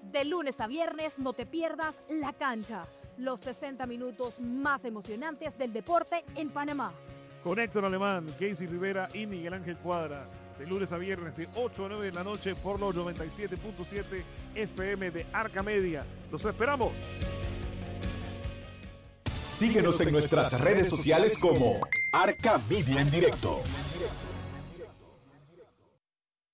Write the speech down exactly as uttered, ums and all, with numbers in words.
De lunes a viernes no te pierdas La Cancha, los sesenta minutos más emocionantes del deporte en Panamá. Con Héctor Alemán, Casey Rivera y Miguel Ángel Cuadra. De lunes a viernes de ocho a nueve de la noche por los noventa y siete punto siete F M de Arca Media. ¡Los esperamos! Síguenos en nuestras redes sociales como Arca Media en Directo.